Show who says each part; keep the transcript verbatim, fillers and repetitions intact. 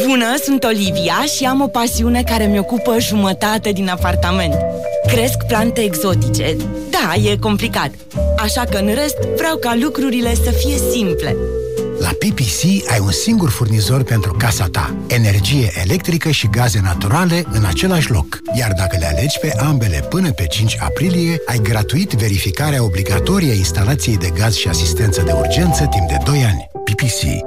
Speaker 1: Bună, sunt Olivia și am o pasiune care mi ocupă jumătate din apartament. Cresc plante exotice. Da, e complicat. Așa că în rest vreau ca lucrurile să fie simple.
Speaker 2: La P P C ai un singur furnizor pentru casa ta. Energie electrică și gaze naturale în același loc. Iar dacă le alegi pe ambele până pe cinci aprilie, ai gratuit verificarea obligatorie a instalației de gaz și asistență de urgență timp de doi ani. P P C.